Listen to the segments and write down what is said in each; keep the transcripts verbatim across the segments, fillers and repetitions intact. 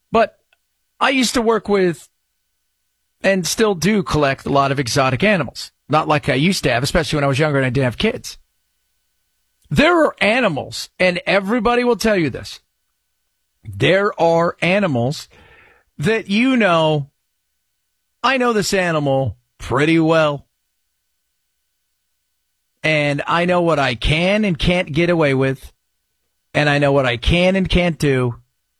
But I used to work with and still do collect a lot of exotic animals. Not like I used to have, especially when I was younger and I didn't have kids. There are animals, and everybody will tell you this. There are animals that you know, I know this animal pretty well. And I know what I can and can't get away with. And I know what I can and can't do.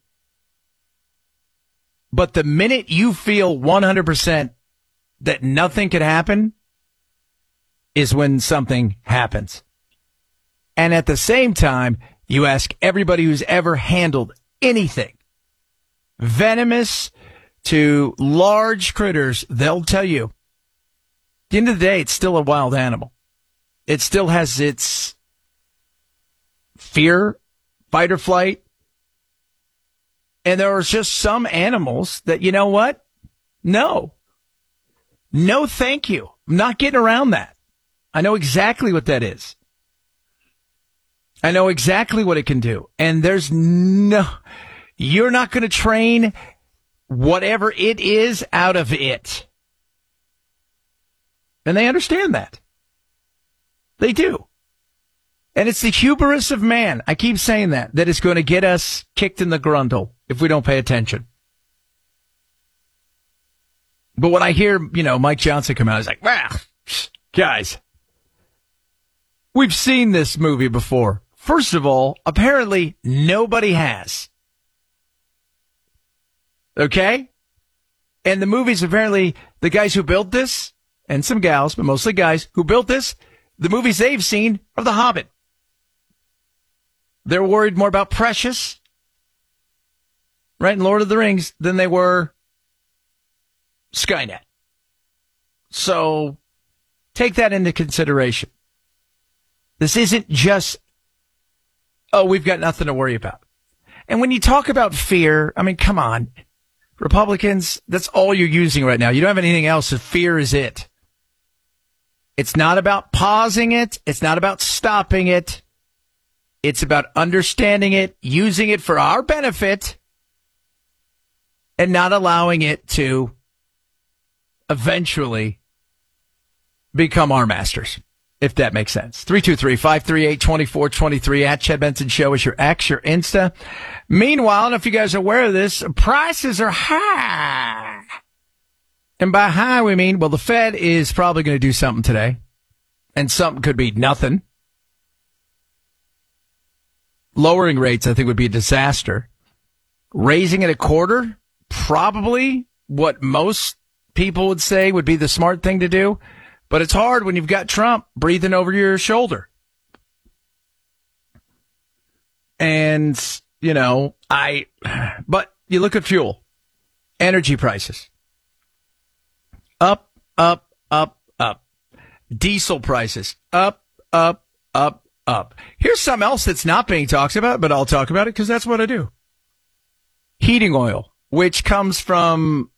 But the minute you feel one hundred percent that nothing could happen is when something happens. And at the same time, you ask everybody who's ever handled anything, venomous to large critters, they'll tell you, at the end of the day, it's still a wild animal. It still has its fear, fight or flight. And there are just some animals that, you know what? No. No, thank you. I'm not getting around that. I know exactly what that is. I know exactly what it can do. And there's no, you're not going to train whatever it is out of it. And they understand that. They do. And it's the hubris of man, I keep saying that, that is going to get us kicked in the grundle if we don't pay attention. But when I hear, you know, Mike Johnson come out, he's like, well, guys, we've seen this movie before. First of all, apparently nobody has. Okay? And the movies, apparently, the guys who built this, and some gals, but mostly guys who built this, the movies they've seen are The Hobbit. They're worried more about Precious, right, in Lord of the Rings, than they were Skynet. So take that into consideration. This isn't just, oh, we've got nothing to worry about. And when you talk about fear, I mean, come on. Republicans, that's all you're using right now. You don't have anything else. Fear is it. It's not about pausing it. It's not about stopping it. It's about understanding it, using it for our benefit, and not allowing it to eventually become our masters, if that makes sense. three two three, five three eight, two four two three at Chad Benson Show is your X, your Insta. Meanwhile, I don't know if you guys are aware of this, prices are high. And by high, we mean, well, the Fed is probably going to do something today. And something could be nothing. Lowering rates, I think, would be a disaster. Raising it a quarter, probably what most people would say would be the smart thing to do. But it's hard when you've got Trump breathing over your shoulder. And, you know, I, but you look at fuel, energy prices. Up, up, up, up. Diesel prices. Up, up, up, up. Here's something else that's not being talked about, but I'll talk about it because that's what I do. Heating oil, which comes from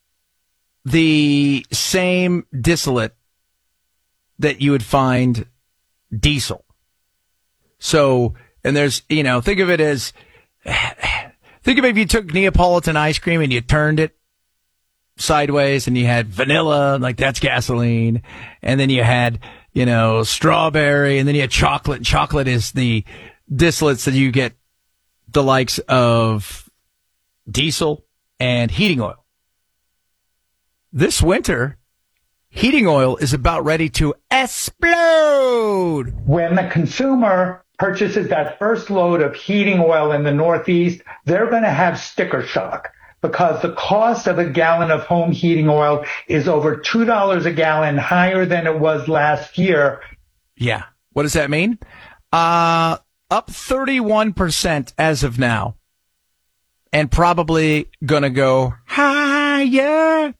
the same distillate that you would find diesel. So, and there's, you know, think of it as, think of it if you took Neapolitan ice cream and you turned it sideways and you had vanilla, like that's gasoline. And then you had, you know, strawberry, and then you had chocolate. And chocolate is the distillates that you get the likes of diesel and heating oil. This winter, heating oil is about ready to explode. When the consumer purchases that first load of heating oil in the Northeast, they're going to have sticker shock because the cost of a gallon of home heating oil is over two dollars a gallon higher than it was last year. Yeah. What does that mean? Uh, up thirty-one percent as of now, and probably going to go higher.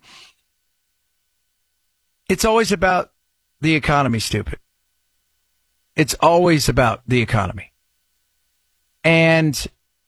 It's always about the economy, stupid. It's always about the economy. And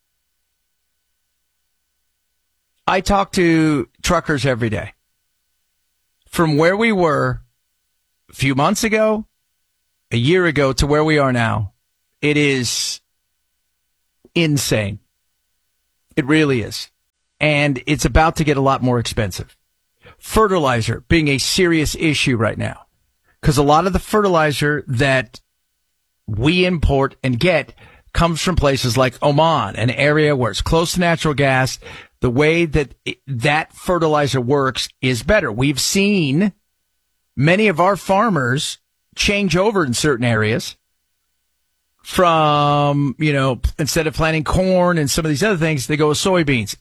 I talk to truckers every day. From where we were a few months ago, a year ago, to where we are now, it is insane. It really is. and it's about to get a lot more expensive. Fertilizer being a serious issue right now, because a lot of the fertilizer that we import and get comes from places like Oman, an area where it's close to natural gas. The way that it, that fertilizer works is better. We've seen many of our farmers change over in certain areas from, you know, instead of planting corn and some of these other things, they go with soybeans.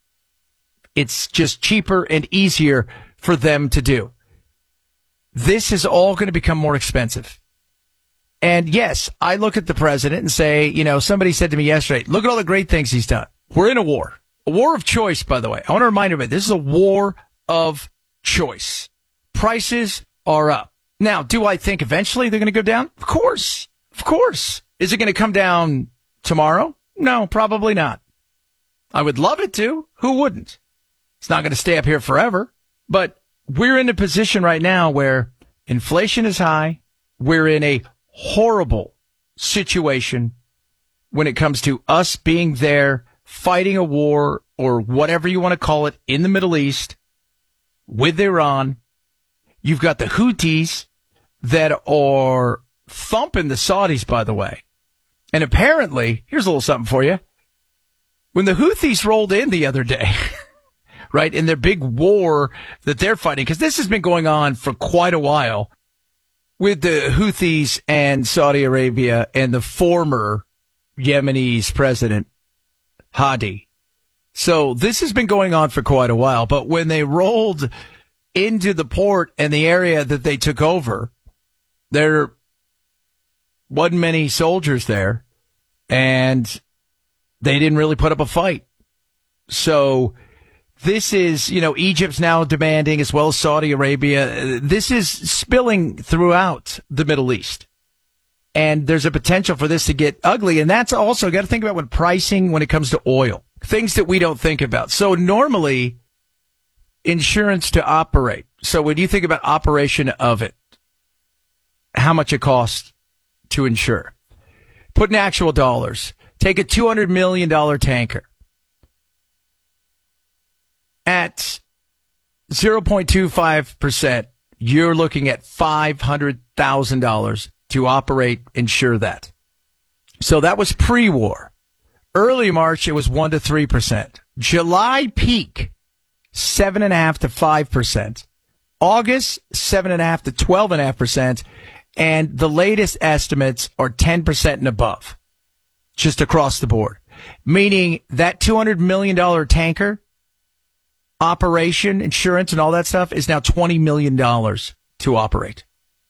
It's just cheaper and easier for them to do. This is all going to become more expensive. And yes, I look at the president and say, you know, somebody said to me yesterday, look at all the great things he's done. We're in a war. A war of choice, by the way. I want to remind everybody, this is a war of choice. Prices are up. Now, do I think eventually they're going to go down? Of course. Of course. Is it going to come down tomorrow? No, probably not. I would love it to. Who wouldn't? It's not going to stay up here forever. But we're in a position right now where inflation is high. We're in a horrible situation when it comes to us being there fighting a war or whatever you want to call it in the Middle East with Iran. You've got the Houthis that are thumping the Saudis, by the way. And apparently, here's a little something for you. When the Houthis rolled in the other day, right, in their big war that they're fighting, because this has been going on for quite a while with the Houthis and Saudi Arabia and the former Yemenis president, Hadi. So this has been going on for quite a while. But when they rolled into the port and the area that they took over, there wasn't many soldiers there, and they didn't really put up a fight. So this is, you know, Egypt's now demanding, as well as Saudi Arabia. This is spilling throughout the Middle East. And there's a potential for this to get ugly. And that's also got to think about when pricing, when it comes to oil, things that we don't think about. So normally insurance to operate. So when you think about operation of it, how much it costs to insure, put in actual dollars, take a two hundred million dollars tanker at zero point two five percent. You're looking at five hundred thousand dollars to operate, insure that. So that was pre-war. Early March, it was one to three percent. July peak, seven and a half to five percent. August, seven and a half to twelve and a half percent. And the latest estimates are ten percent and above, just across the board. Meaning that two hundred million dollars tanker operation, insurance, and all that stuff is now twenty million dollars to operate.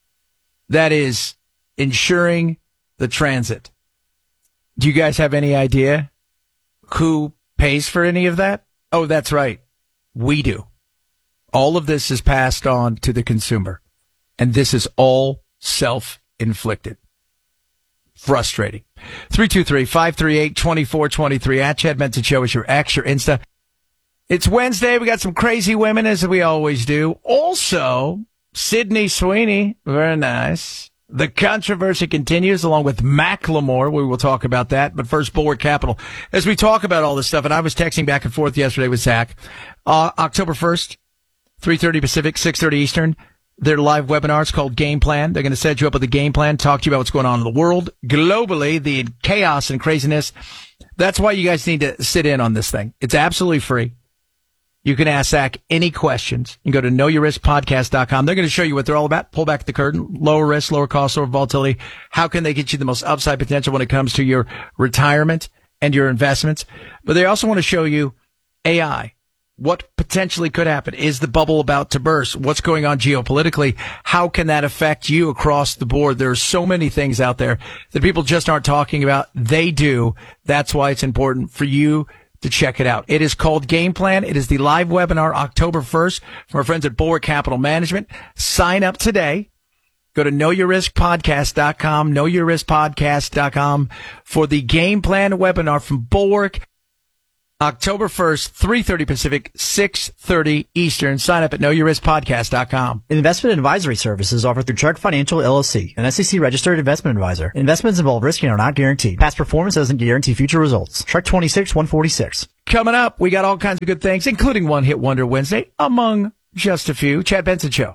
That is insuring the transit. Do you guys have any idea who pays for any of that? Oh, that's right. We do. All of this is passed on to the consumer. And this is all self-inflicted. Frustrating. three two three, five three eight, two four two three. At Chad Benson Show is your X, your Insta. It's Wednesday. We got some crazy women, as we always do. Also, Sydney Sweeney. Very nice. The controversy continues, along with Macklemore. We will talk about that. But first, Bulwark Capital. As we talk about all this stuff, and I was texting back and forth yesterday with Zach, uh, October first, three thirty Pacific, six thirty Eastern. Their live webinar is called Game Plan. They're going to set you up with a game plan, talk to you about what's going on in the world, globally, the chaos and craziness. That's why you guys need to sit in on this thing. It's absolutely free. You can ask Zach any questions. You can go to know your risk podcast dot com. They're going to show you what they're all about. Pull back the curtain. Lower risk, lower cost, lower volatility. How can they get you the most upside potential when it comes to your retirement and your investments? But they also want to show you A I. What potentially could happen? Is the bubble about to burst? What's going on geopolitically? How can that affect you across the board? There are so many things out there that people just aren't talking about. They do. That's why it's important for you to check it out. It is called Game Plan. It is the live webinar October first from our friends at Bulwark Capital Management. Sign up today. Go to know your risk podcast dot com, know your risk podcast dot com for the Game Plan webinar from Bulwark. October first, three thirty Pacific, six thirty Eastern. Sign up at know your risk podcast dot com. Investment advisory services offered through Chart Financial L L C, an S E C registered investment advisor. Investments involve risk and are not guaranteed. Past performance doesn't guarantee future results. Chart twenty-six one forty-six. Coming up, we got all kinds of good things, including One Hit Wonder Wednesday, among just a few. Chad Benson Show.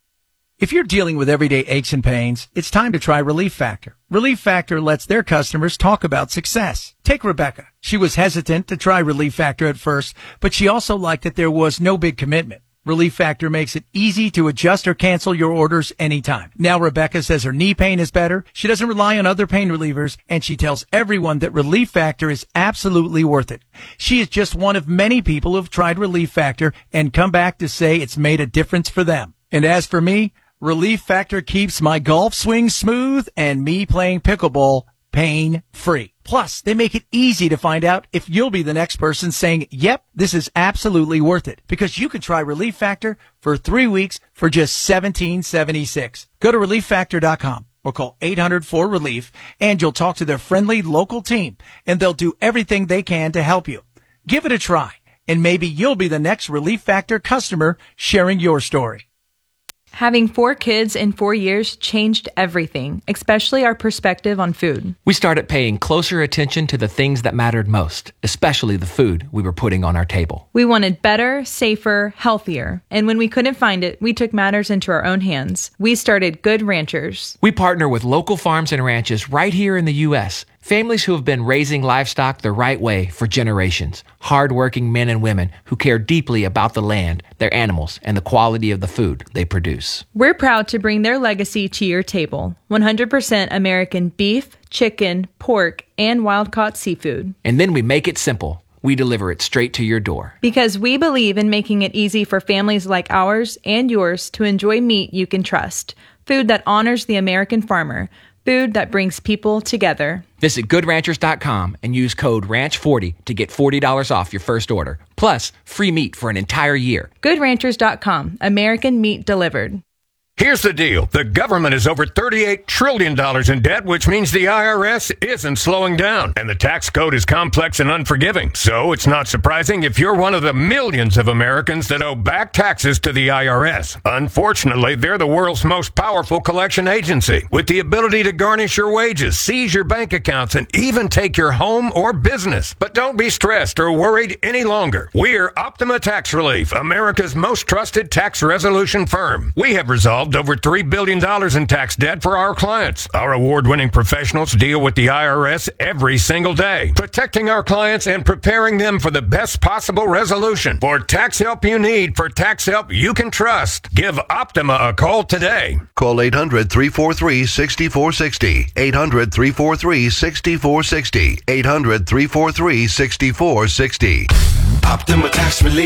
If you're dealing with everyday aches and pains, it's time to try Relief Factor. Relief Factor lets their customers talk about success. Take Rebecca. She was hesitant to try Relief Factor at first, but she also liked that there was no big commitment. Relief Factor makes it easy to adjust or cancel your orders anytime. Now Rebecca says her knee pain is better. She doesn't rely on other pain relievers, and she tells everyone that Relief Factor is absolutely worth it. She is just one of many people who've tried Relief Factor and come back to say it's made a difference for them. And as for me, Relief Factor keeps my golf swing smooth and me playing pickleball pain-free. Plus, they make it easy to find out if you'll be the next person saying, yep, this is absolutely worth it. Because you can try Relief Factor for three weeks for just seventeen seventy-six. Go to relief factor dot com or call eight hundred four relief and you'll talk to their friendly local team and they'll do everything they can to help you. Give it a try and maybe you'll be the next Relief Factor customer sharing your story. Having four kids in four years changed everything, especially our perspective on food. We started paying closer attention to the things that mattered most, especially the food we were putting on our table. We wanted better, safer, healthier. And when we couldn't find it, we took matters into our own hands. We started Good Ranchers. We partner with local farms and ranches right here in the U S Families who have been raising livestock the right way for generations. Hard-working men and women who care deeply about the land, their animals, and the quality of the food they produce. We're proud to bring their legacy to your table. one hundred percent American beef, chicken, pork, and wild-caught seafood. And then we make it simple. We deliver it straight to your door. Because we believe in making it easy for families like ours and yours to enjoy meat you can trust. Food that honors the American farmer. Food that brings people together. Visit good ranchers dot com and use code ranch forty to get forty dollars off your first order. Plus, free meat for an entire year. good ranchers dot com. American meat delivered. Here's the deal. The government is over thirty-eight trillion dollars in debt, which means the I R S isn't slowing down. And the tax code is complex and unforgiving. So it's not surprising if you're one of the millions of Americans that owe back taxes to the I R S. Unfortunately, they're the world's most powerful collection agency, with the ability to garnish your wages, seize your bank accounts, and even take your home or business. But don't be stressed or worried any longer. We're Optima Tax Relief, America's most trusted tax resolution firm. We have resolved over three billion dollars in tax debt for our clients. Our award-winning professionals deal with the I R S every single day, protecting our clients and preparing them for the best possible resolution. For tax help you need, for tax help you can trust, give Optima a call today. Call eight hundred, three four three, six four six zero. eight hundred, three four three, six four six zero. eight hundred, three four three, six four six zero. Optima Tax Relief.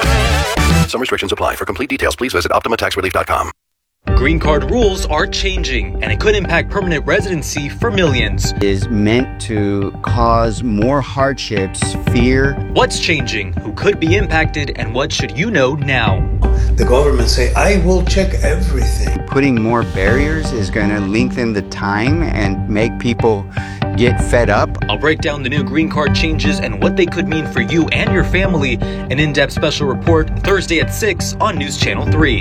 Some restrictions apply. For complete details, please visit optima tax relief dot com. Green card rules are changing, and it could impact permanent residency for millions. Is meant to cause more hardships, fear. What's changing? Who could be impacted? And what should you know now? The government say, I will check everything. Putting more barriers is going to lengthen the time and make people get fed up. I'll break down the new green card changes and what they could mean for you and your family. An in-depth special report Thursday at six on News Channel three.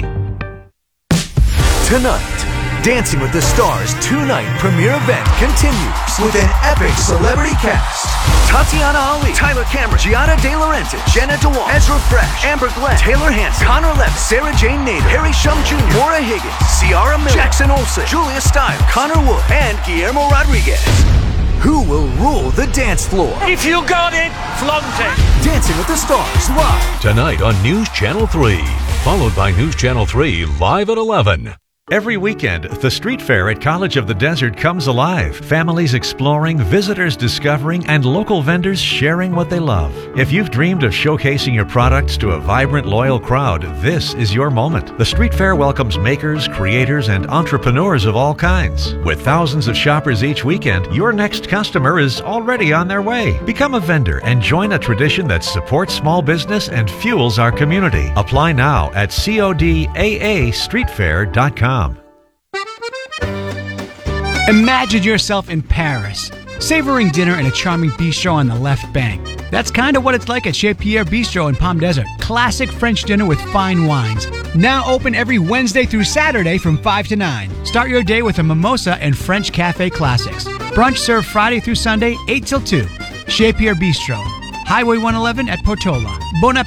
Tonight, Dancing with the Stars two-night premiere event continues with an epic celebrity cast. Tatiana Ali, Tyler Cameron, Gianna De Laurentiis, Jenna Dewan, Ezra Fresh, Amber Glenn, Taylor Hanson, Connor Levitt, Sarah Jane Nader, Harry Shum Junior, Maura Higgins, Ciara Miller, Jackson Olsen, Julia Stiles, Connor Wood, and Guillermo Rodriguez. Who will rule the dance floor? If you got it, flaunt it. Dancing with the Stars live tonight on News Channel three, followed by News Channel three live at eleven. Every weekend, the street fair at College of the Desert comes alive. Families exploring, visitors discovering, and local vendors sharing what they love. If you've dreamed of showcasing your products to a vibrant, loyal crowd, this is your moment. The street fair welcomes makers, creators, and entrepreneurs of all kinds. With thousands of shoppers each weekend, your next customer is already on their way. Become a vendor and join a tradition that supports small business and fuels our community. Apply now at codaa street fair dot com. Imagine yourself in Paris, savoring dinner in a charming bistro on the left bank. That's kind of what it's like at Chez Pierre Bistro in Palm Desert. Classic French dinner with fine wines. Now open every Wednesday through Saturday from five to nine. Start your day with a mimosa and French cafe classics. Brunch served Friday through Sunday, eight till two. Chez Pierre Bistro, Highway one eleven at Portola. Bon